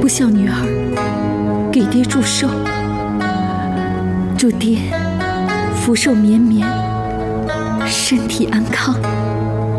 不孝女儿给爹祝寿，祝爹福寿绵绵，身体安康。